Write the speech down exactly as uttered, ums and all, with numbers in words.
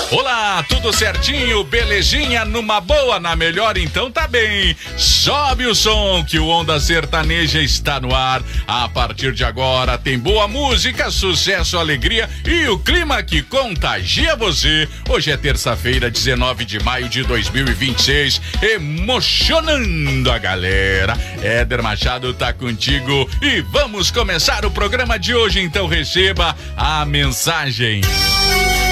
Olá, tudo certinho, belezinha, numa boa, na melhor, então tá bem. Sobe o som que o Onda Sertaneja está no ar. A partir de agora tem boa música, sucesso, alegria e o clima que contagia você. Hoje é terça-feira, dezenove de maio de dois mil e vinte e seis, emocionando a galera. Éder Machado tá contigo e vamos começar o programa de hoje, então receba a mensagem.